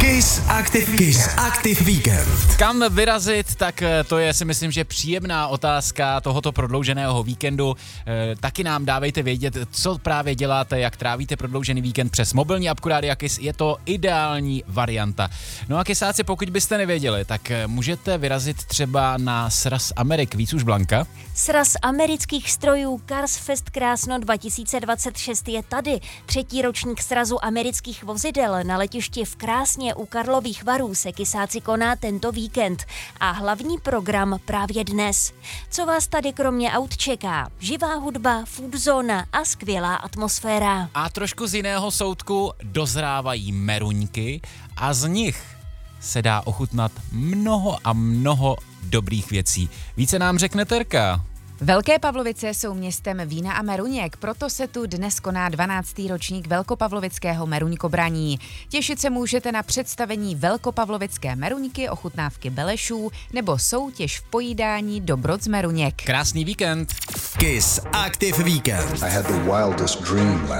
Kiss Active Weekend. Kam vyrazit, tak to je si myslím, že příjemná otázka tohoto prodlouženého víkendu. Taky nám dávejte vědět, co právě děláte, jak trávíte prodloužený víkend přes mobilní apku Rádia Kiss. Je to ideální varianta. No a kysáci, pokud byste nevěděli, tak můžete vyrazit třeba na sraz Amerik. Víc už, Blanka? Sraz amerických strojů Cars Fest Krásno 2026 je tady. 3. ročník srazu amerických vozidel na letišti v Krásně u Karlových Varů se kysáci koná tento víkend. A hlavní program právě dnes. Co vás tady kromě aut čeká? Živá hudba, food zóna a skvělá atmosféra. A trošku z jiného soudku dozrávají meruňky a z nich se dá ochutnat mnoho a mnoho dobrých věcí. Více nám řekne Terka. Velké Pavlovice jsou městem vína a meruněk, proto se tu dnes koná 12. ročník velkopavlovického meruňkobraní. Těšit se můžete na představení velkopavlovické meruňky, ochutnávky belešů nebo soutěž v pojídání dobrot z meruněk. Krásný víkend. Kiss Active Weekend. I had the wildest dream